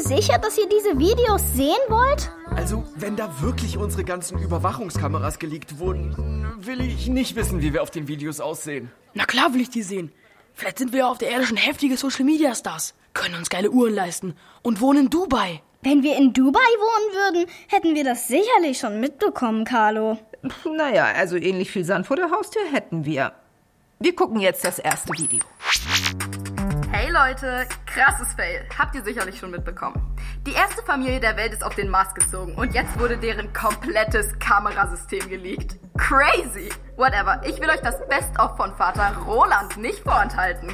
sicher, dass ihr diese Videos sehen wollt? Also, wenn da wirklich unsere ganzen Überwachungskameras geleakt wurden, will ich nicht wissen, wie wir auf den Videos aussehen. Na klar will ich die sehen. Vielleicht sind wir ja auf der Erde schon heftige Social-Media-Stars, können uns geile Uhren leisten und wohnen in Dubai. Wenn wir in Dubai wohnen würden, hätten wir das sicherlich schon mitbekommen, Carlo. Naja, also ähnlich viel Sand vor der Haustür hätten wir. Wir gucken jetzt das erste Video. Hey Leute, krasses Fail. Habt ihr sicherlich schon mitbekommen. Die erste Familie der Welt ist auf den Mars gezogen und jetzt wurde deren komplettes Kamerasystem geleakt. Crazy! Whatever, ich will euch das Best-of von Vater Roland nicht vorenthalten.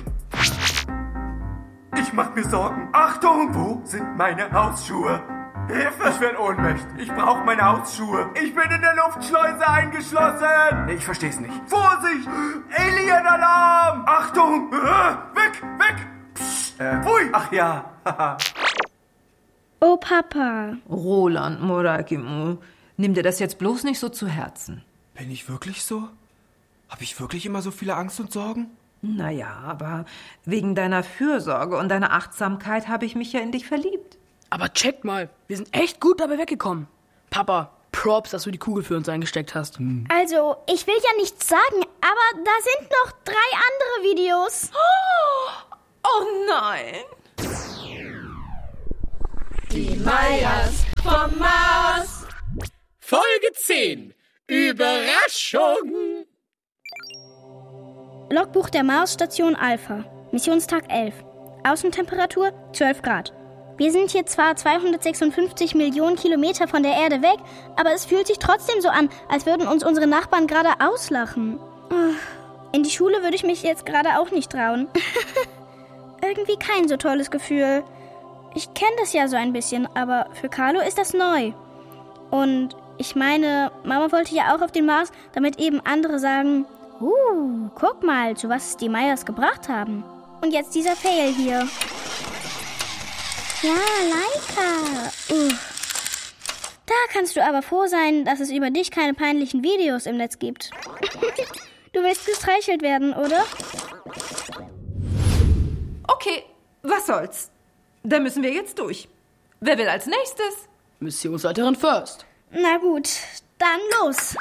Ich mach mir Sorgen. Achtung, wo sind meine Hausschuhe? Hilfe! Ich werde ohnmächtig. Ich brauche meine Hausschuhe. Ich bin in der Luftschleuse eingeschlossen. Nee, ich versteh's nicht. Vorsicht! Alien-Alarm! Achtung! Weg! Psst. Pfui! Ach ja. Oh, Papa. Roland Morakimu, nimm dir das jetzt bloß nicht so zu Herzen. Bin ich wirklich so? Habe ich wirklich immer so viele Angst und Sorgen? Naja, aber wegen deiner Fürsorge und deiner Achtsamkeit habe ich mich ja in dich verliebt. Aber checkt mal, wir sind echt gut dabei weggekommen. Papa, Props, dass du die Kugel für uns eingesteckt hast. Also, ich will ja nichts sagen, aber da sind noch 3 andere Videos. Oh nein! Die Mayas vom Mars. Folge 10. Überraschung. Logbuch der Marsstation Alpha. Missionstag 11. Außentemperatur 12 Grad. Wir sind hier zwar 256 Millionen Kilometer von der Erde weg, aber es fühlt sich trotzdem so an, als würden uns unsere Nachbarn gerade auslachen. In die Schule würde ich mich jetzt gerade auch nicht trauen. Irgendwie kein so tolles Gefühl. Ich kenne das ja so ein bisschen, aber für Carlo ist das neu. Und ich meine, Mama wollte ja auch auf den Mars, damit eben andere sagen, guck mal, zu was es die Mayas gebracht haben. Und jetzt dieser Fail hier. Ja, Laika. Da kannst du aber froh sein, dass es über dich keine peinlichen Videos im Netz gibt. Du willst gestreichelt werden, oder? Okay, was soll's? Da müssen wir jetzt durch. Wer will als nächstes? Missionsleiterin first. Na gut, dann los.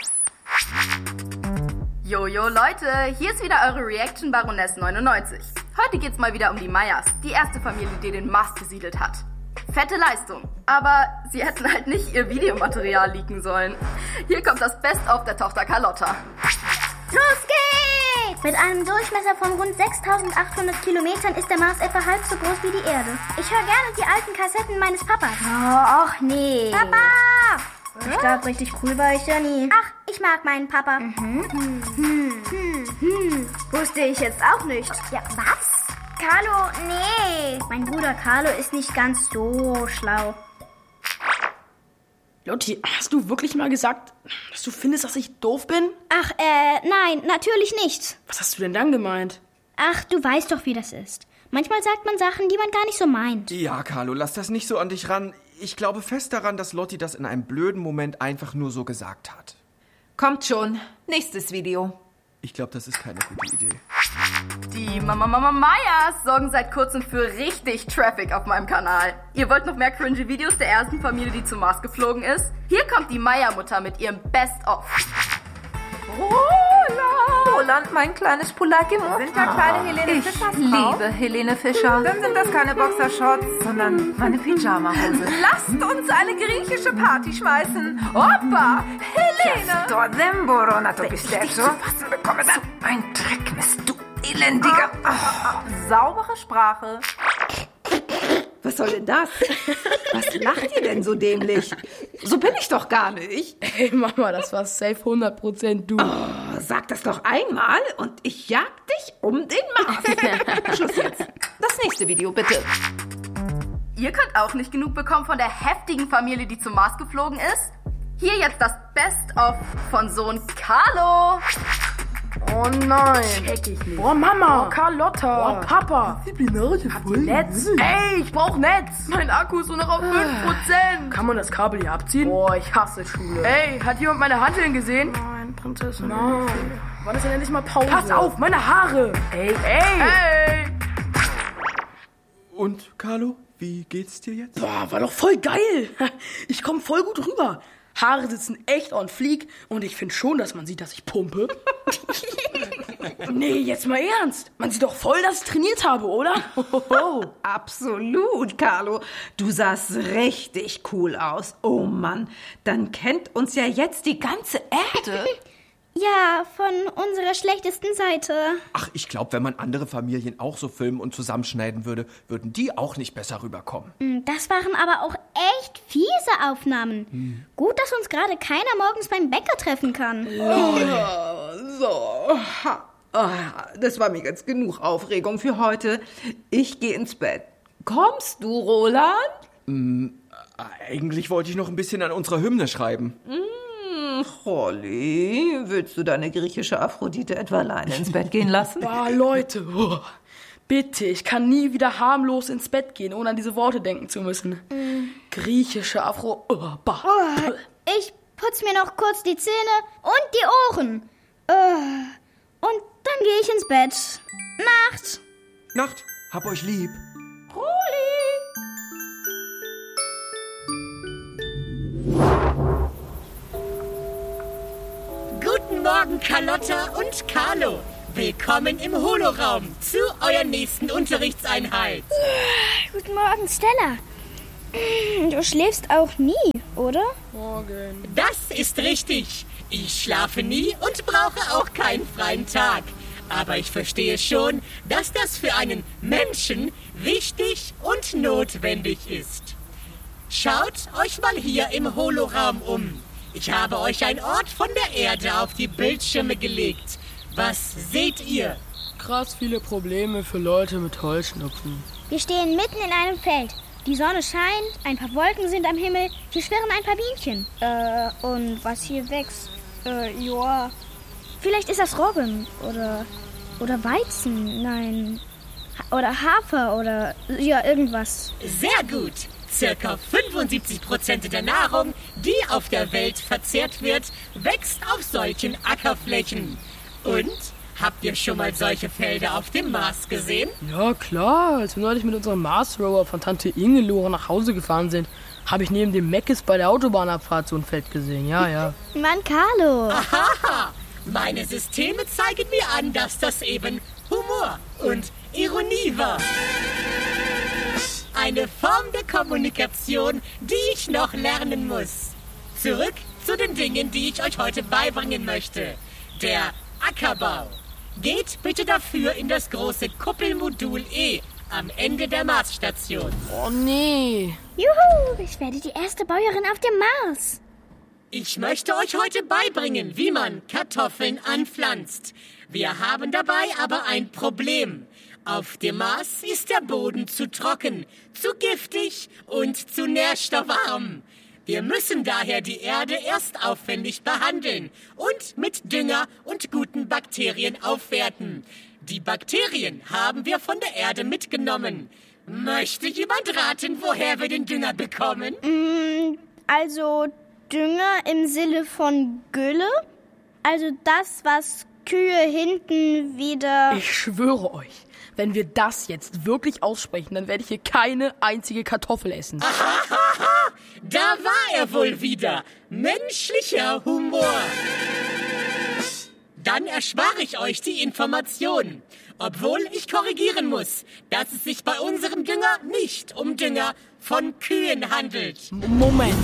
Jojo Leute, hier ist wieder eure Reaction Baroness 99. Heute geht's mal wieder um die Mayas, die erste Familie, die den Mars besiedelt hat. Fette Leistung, aber sie hätten halt nicht ihr Videomaterial leaken sollen. Hier kommt das Best-of der Tochter Carlotta. Los geht's! Mit einem Durchmesser von rund 6.800 Kilometern ist der Mars etwa halb so groß wie die Erde. Ich höre gerne die alten Kassetten meines Papas. Oh, och nee. Papa! Ich glaube, richtig cool war ich ja nie. Ach, ich mag meinen Papa. Wusste ich jetzt auch nicht. Ja, was? Carlo, nee. Mein Bruder Carlo ist nicht ganz so schlau. Lotti, hast du wirklich mal gesagt, dass du findest, dass ich doof bin? Ach, nein, natürlich nicht. Was hast du denn dann gemeint? Ach, du weißt doch, wie das ist. Manchmal sagt man Sachen, die man gar nicht so meint. Ja, Carlo, lass das nicht so an dich ran. Ich glaube fest daran, dass Lotti das in einem blöden Moment einfach nur so gesagt hat. Kommt schon, nächstes Video. Ich glaube, das ist keine gute Idee. Die Mayas sorgen seit kurzem für richtig Traffic auf meinem Kanal. Ihr wollt noch mehr cringe Videos der ersten Familie, die zum Mars geflogen ist? Hier kommt die Maya-Mutter mit ihrem Best-of. Roland, mein kleines Pulakim. Sind da kleine Helene Fischers Ich drauf? liebe Helene Fischer. Dann sind das keine Boxershorts, sondern Meine Pyjama-Hose. lasst uns eine griechische Party schmeißen. Hoppa, Helene! To demboro na to Wenn ich dich pistecho. zu fassen bekomme, dann Ein Dreckmist, du elendiger. saubere Sprache. Was soll denn das? Was lacht ihr denn so dämlich? So bin ich doch gar nicht. Hey Mama, das war safe 100% du. Sag das doch einmal und ich jag dich um den Mars. Schluss jetzt. Das nächste Video, bitte. Ihr könnt auch nicht genug bekommen von der heftigen Familie, die zum Mars geflogen ist? Hier jetzt das Best-of von Sohn Carlo. Oh nein. Check ich nicht. Oh Mama. Oh Carlotta. Oh Papa. Habt ihr Netz? Ey, ich brauch Netz. Mein Akku ist nur noch auf 5%. Kann man das Kabel hier abziehen? Boah, ich hasse Schule. Ey, hat jemand meine Hanteln gesehen? Nein, Prinzessin. Nein. Wann ist denn endlich mal Pause? Pass auf, meine Haare. Ey. Und, Carlo, wie geht's dir jetzt? Boah, war doch voll geil. Ich komme voll gut rüber. Haare sitzen echt on fleek und ich finde schon, dass man sieht, dass ich pumpe. Nee, jetzt mal ernst. Man sieht doch voll, dass ich trainiert habe, oder? Absolut, Carlo. Du sahst richtig cool aus. Oh Mann, dann kennt uns ja jetzt die ganze Erde. Ja, von unserer schlechtesten Seite. Ach, ich glaube, wenn man andere Familien auch so filmen und zusammenschneiden würde, würden die auch nicht besser rüberkommen. Das waren aber auch echt fiese Aufnahmen. Gut, dass uns gerade keiner morgens beim Bäcker treffen kann. So, das war mir jetzt genug Aufregung für heute. Ich gehe ins Bett. Kommst du, Roland? Eigentlich wollte ich noch ein bisschen an unserer Hymne schreiben. Holly, willst du deine griechische Aphrodite etwa alleine ins Bett gehen lassen? Boah, Leute, bitte, ich kann nie wieder harmlos ins Bett gehen, ohne an diese Worte denken zu müssen. Griechische Afro... Ich putze mir noch kurz die Zähne und die Ohren. Und dann gehe ich ins Bett. Nacht. Nacht, hab euch lieb. Guten Morgen, Carlotta und Carlo. Willkommen im Holoraum zu eurer nächsten Unterrichtseinheit. Guten Morgen, Stella. Du schläfst auch nie, oder? Morgen. Das ist richtig. Ich schlafe nie und brauche auch keinen freien Tag. Aber ich verstehe schon, dass das für einen Menschen wichtig und notwendig ist. Schaut euch mal hier im Holoraum um. Ich habe euch einen Ort von der Erde auf die Bildschirme gelegt. Was seht ihr? Krass viele Probleme für Leute mit Heuschnupfen. Wir stehen mitten in einem Feld. Die Sonne scheint, ein paar Wolken sind am Himmel, hier schwirren ein paar Bienchen. Und was hier wächst? Ja. Vielleicht ist das Roggen oder Weizen, nein. Oder Hafer oder ja, irgendwas. Sehr gut. Circa 75% der Nahrung, die auf der Welt verzehrt wird, wächst auf solchen Ackerflächen. Und? Habt ihr schon mal solche Felder auf dem Mars gesehen? Ja, klar. Als wir neulich mit unserem Mars-Rover von Tante Ingelore nach Hause gefahren sind, habe ich neben dem Meckes bei der Autobahnabfahrt so ein Feld gesehen. Ja. Mann, Carlo. Aha! Meine Systeme zeigen mir an, dass das eben Humor und Ironie war. Eine Form der Kommunikation, die ich noch lernen muss. Zurück zu den Dingen, die ich euch heute beibringen möchte. Der Ackerbau. Geht bitte dafür in das große Kuppelmodul E am Ende der Marsstation. Oh nee. Juhu, ich werde die erste Bäuerin auf dem Mars. Ich möchte euch heute beibringen, wie man Kartoffeln anpflanzt. Wir haben dabei aber ein Problem. Auf dem Mars ist der Boden zu trocken, zu giftig und zu nährstoffarm. Wir müssen daher die Erde erst aufwendig behandeln und mit Dünger und guten Bakterien aufwerten. Die Bakterien haben wir von der Erde mitgenommen. Möchte jemand raten, woher wir den Dünger bekommen? Also Dünger im Sinne von Gülle? Also das, was Kühe hinten wieder... Ich schwöre euch, wenn wir das jetzt wirklich aussprechen, dann werde ich hier keine einzige Kartoffel essen. Da war er wohl wieder. Menschlicher Humor. Dann erspare ich euch die Informationen. Obwohl ich korrigieren muss, dass es sich bei unserem Dünger nicht um Dünger von Kühen handelt. Moment.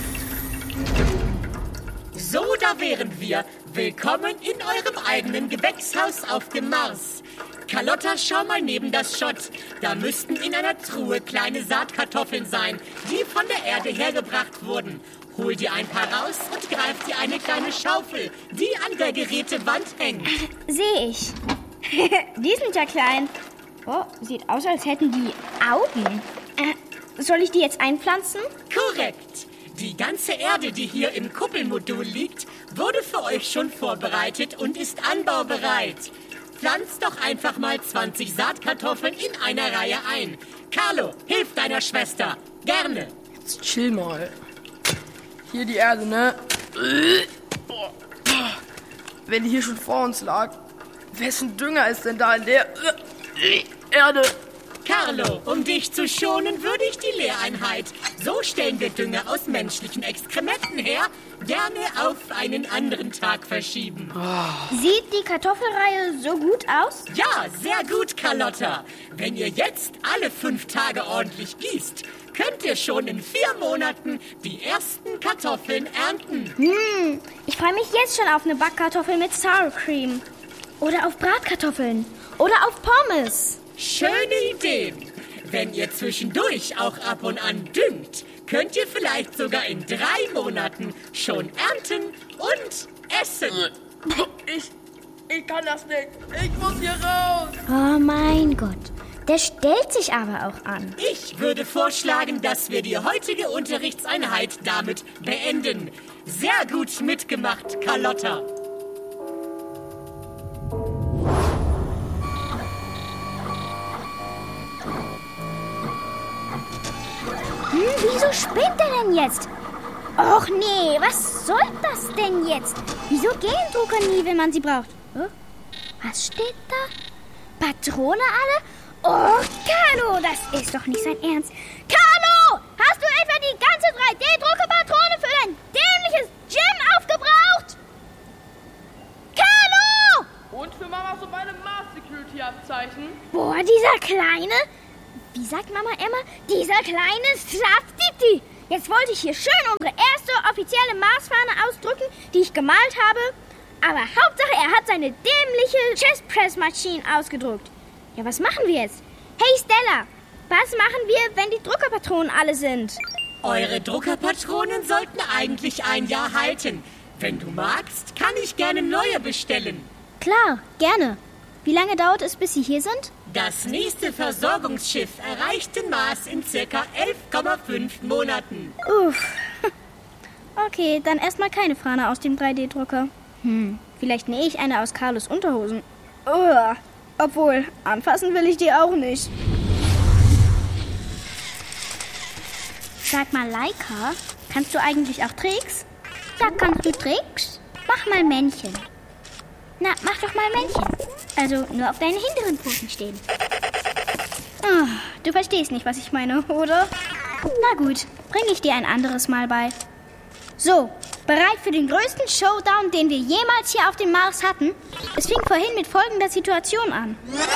So, da wären wir. Willkommen in eurem eigenen Gewächshaus auf dem Mars. Carlotta, schau mal neben das Schott. Da müssten in einer Truhe kleine Saatkartoffeln sein, die von der Erde hergebracht wurden. Hol dir ein paar raus und greif dir eine kleine Schaufel, die an der Gerätewand hängt. Sehe ich. Die sind ja klein. Oh, sieht aus, als hätten die Augen. Soll ich die jetzt einpflanzen? Korrekt. Die ganze Erde, die hier im Kuppelmodul liegt, wurde für euch schon vorbereitet und ist anbaubereit. Pflanzt doch einfach mal 20 Saatkartoffeln in einer Reihe ein. Carlo, hilf deiner Schwester. Gerne. Jetzt chill mal. Hier die Erde, ne? Wenn die hier schon vor uns lag, wessen Dünger ist denn da in der Erde? Carlo, um dich zu schonen, würde ich die Lehreinheit, so stellen wir Dünger aus menschlichen Exkrementen her, gerne auf einen anderen Tag verschieben. Sieht die Kartoffelreihe so gut aus? Ja, sehr gut, Carlotta. Wenn ihr jetzt alle 5 Tage ordentlich gießt, könnt ihr schon in 4 Monaten die ersten Kartoffeln ernten. Ich freue mich jetzt schon auf eine Backkartoffel mit Sour Cream. Oder auf Bratkartoffeln. Oder auf Pommes. Schöne Ideen. Wenn ihr zwischendurch auch ab und an düngt, könnt ihr vielleicht sogar in 3 Monaten schon ernten und essen. Ich kann das nicht. Ich muss hier raus. Oh mein Gott. Der stellt sich aber auch an. Ich würde vorschlagen, dass wir die heutige Unterrichtseinheit damit beenden. Sehr gut mitgemacht, Carlotta. Wieso spinnt er denn jetzt? Och nee, was soll das denn jetzt? Wieso gehen Drucker nie, wenn man sie braucht? Was steht da? Patrone alle? Oh, Carlo, das ist doch nicht sein Ernst. Carlo, hast du etwa die ganze 3D-Druckerpatrone für dein dämliches Gym aufgebraucht? Carlo! Und für Mama so meine Mars-Security-Abzeichen. Boah, dieser kleine... Wie sagt Mama immer? Dieser kleine Straftiti. Jetzt wollte ich hier schön unsere erste offizielle Marsfahne ausdrücken, die ich gemalt habe. Aber Hauptsache, er hat seine dämliche Chestpress-Maschine ausgedruckt. Ja, was machen wir jetzt? Hey Stella, was machen wir, wenn die Druckerpatronen alle sind? Eure Druckerpatronen sollten eigentlich 1 Jahr halten. Wenn du magst, kann ich gerne neue bestellen. Klar, gerne. Wie lange dauert es, bis sie hier sind? Das nächste Versorgungsschiff erreicht den Mars in circa 11,5 Monaten. Uff. Okay, dann erstmal keine Fahne aus dem 3D-Drucker. Vielleicht nähe ich eine aus Carlos Unterhosen. Obwohl, anfassen will ich die auch nicht. Sag mal, Laika, kannst du eigentlich auch Tricks? Ja, kannst du Tricks? Mach mal Männchen. Na, mach doch mal Männchen. Also nur auf deinen hinteren Pfoten stehen. Oh, du verstehst nicht, was ich meine, oder? Na gut, bringe ich dir ein anderes Mal bei. So, bereit für den größten Showdown, den wir jemals hier auf dem Mars hatten? Es fing vorhin mit folgender Situation an.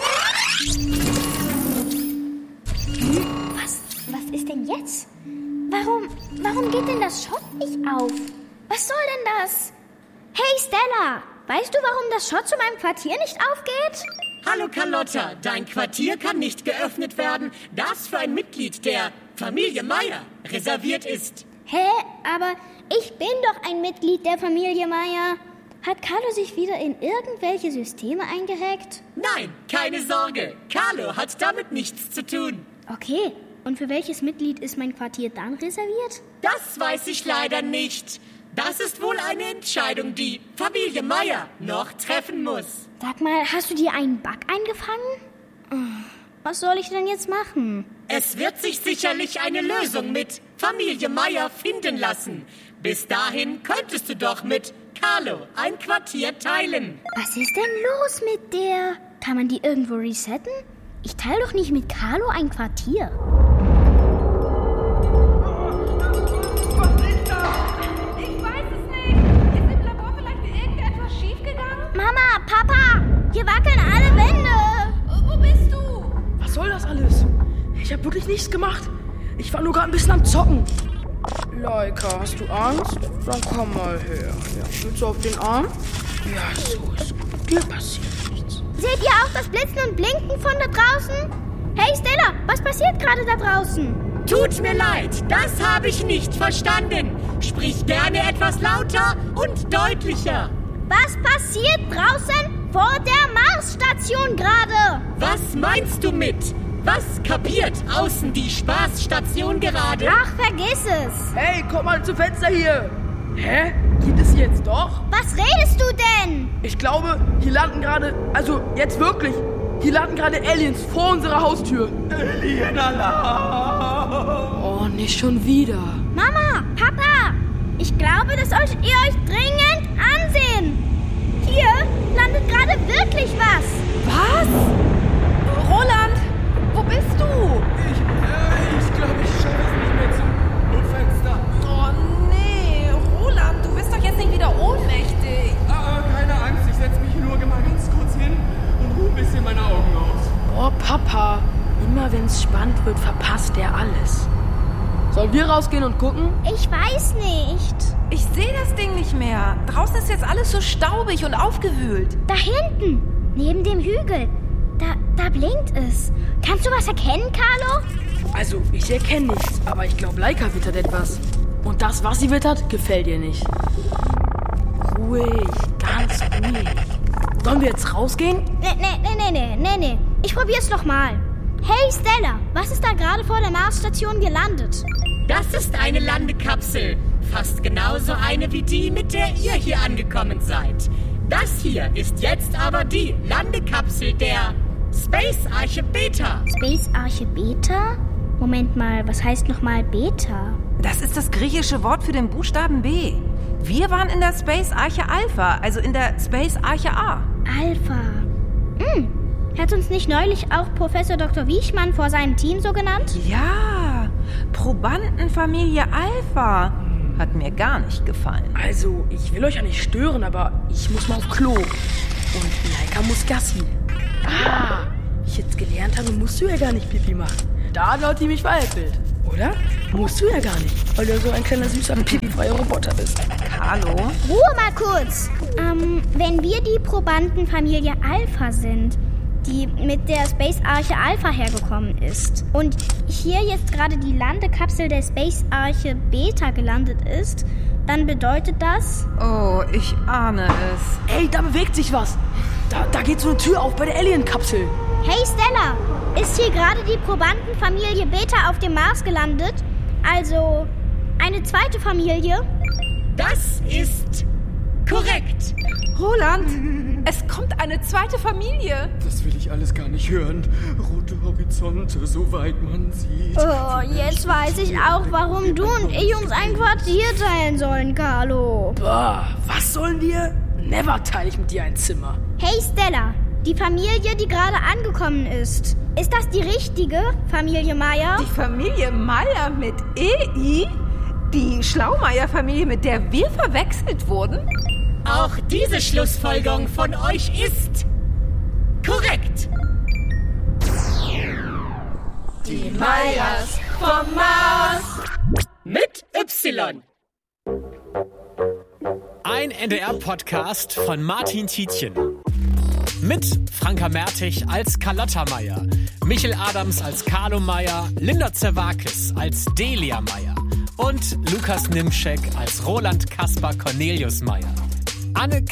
Was ist denn jetzt? Warum geht denn das Schott nicht auf? Was soll denn das? Hey Stella, weißt du, warum das Schott zu meinem Quartier nicht aufgeht? Hallo Carlotta, dein Quartier kann nicht geöffnet werden, das für ein Mitglied der Familie Meyer reserviert ist. Hä? Aber ich bin doch ein Mitglied der Familie Meyer. Hat Carlo sich wieder in irgendwelche Systeme eingehackt? Nein, keine Sorge. Carlo hat damit nichts zu tun. Okay, und für welches Mitglied ist mein Quartier dann reserviert? Das weiß ich leider nicht. Das ist wohl eine Entscheidung, die Familie Meyer noch treffen muss. Sag mal, hast du dir einen Bug eingefangen? Was soll ich denn jetzt machen? Es wird sich sicherlich eine Lösung mit Familie Meyer finden lassen. Bis dahin könntest du doch mit Carlo ein Quartier teilen. Was ist denn los mit der? Kann man die irgendwo resetten? Ich teile doch nicht mit Carlo ein Quartier. Was ist das? Ich weiß es nicht. Ist im Labor vielleicht irgendetwas schiefgegangen? Mama, Papa, hier wackeln alle Wände. Wo bist du? Was soll das alles? Ich habe wirklich nichts gemacht. Ich war nur gerade ein bisschen am Zocken. Laika, hast du Angst? Dann komm mal her. Ja, willst du auf den Arm? Ja, so ist gut. Dir passiert nichts. Seht ihr auch das Blitzen und Blinken von da draußen? Hey Stella, was passiert gerade da draußen? Tut mir leid, das habe ich nicht verstanden. Sprich gerne etwas lauter und deutlicher. Was passiert draußen vor der Marsstation gerade? Was meinst du mit? Was kapiert außen die Spaßstation gerade? Ach, vergiss es. Hey, komm mal zum Fenster hier. Hä? Geht es jetzt doch? Was redest du denn? Ich glaube, hier landen gerade, also jetzt wirklich, hier landen gerade Aliens vor unserer Haustür. Alien-Alarm! Oh, nicht schon wieder. Mama, Papa, ich glaube, das solltet ihr euch dringend ansehen. Hier landet gerade wirklich was. Was? Roland, wo bist du? Ich glaube, ich schaffe es nicht mehr zum Fenster. Oh nee, Roland, du bist doch jetzt nicht wieder ohnmächtig. Keine Angst, ich setze mich nur mal ganz kurz hin und ruhe ein bisschen meine Augen aus. Oh, Papa, immer wenn es spannend wird, verpasst der alles. Sollen wir rausgehen und gucken? Ich weiß nicht. Ich sehe das Ding nicht mehr. Draußen ist jetzt alles so staubig und aufgewühlt. Da hinten, neben dem Hügel. Da blinkt es. Kannst du was erkennen, Carlo? Also, ich erkenne nichts, aber ich glaube, Laika wittert etwas. Und das, was sie wittert, gefällt ihr nicht. Ruhig, ganz ruhig. Sollen wir jetzt rausgehen? Nee. Ich probier's nochmal. Hey, Stella, was ist da gerade vor der Marsstation gelandet? Das ist eine Landekapsel. Fast genauso eine wie die, mit der ihr hier angekommen seid. Das hier ist jetzt aber die Landekapsel der Space Arche Beta. Space Arche Beta? Moment mal, was heißt nochmal Beta? Das ist das griechische Wort für den Buchstaben B. Wir waren in der Space Arche Alpha, also in der Space Arche A. Alpha. Hat uns nicht neulich auch Professor Dr. Wiechmann vor seinem Team so genannt? Ja, Probandenfamilie Alpha. Hat mir gar nicht gefallen. Also, ich will euch ja nicht stören, aber ich muss mal auf Klo. Und Laika muss Gassi. Wie ich jetzt gelernt habe, musst du ja gar nicht Pipi machen. Da hat Lotti mich veräppelt. Oder? Musst du ja gar nicht, weil du so ein kleiner, süßer, pipifreier Roboter bist. Hallo? Ruhe mal kurz. Wenn wir die Probandenfamilie Alpha sind, die mit der Space Arche Alpha hergekommen ist, und hier jetzt gerade die Landekapsel der Space Arche Beta gelandet ist, dann bedeutet das... Oh, ich ahne es. Ey, da bewegt sich was. Da geht so eine Tür auf bei der Alien-Kapsel. Hey Stella, ist hier gerade die Probandenfamilie Beta auf dem Mars gelandet? Also eine zweite Familie? Das ist korrekt. Roland, es kommt eine zweite Familie. Das will ich alles gar nicht hören. Rote Horizonte, soweit man sieht. Oh, jetzt weiß ich auch, warum du und ich uns ein Quartier teilen sollen, Carlo. Boah, was sollen wir? Never teile ich mit dir ein Zimmer. Hey Stella, die Familie, die gerade angekommen ist das die richtige Familie Meier? Die Familie Meier mit EI? Die Schlaumeier-Familie, mit der wir verwechselt wurden? Auch diese Schlussfolgerung von euch ist korrekt. Die Meiers vom Mars. Mit Y. Ein NDR-Podcast von Martin Tietjen. Mit Franka Mertig als Carlotta Meier, Michel Adams als Carlo Meier, Linda Zerwakis als Delia Meier und Lukas Nimschek als Roland Kaspar Cornelius Meier. Anne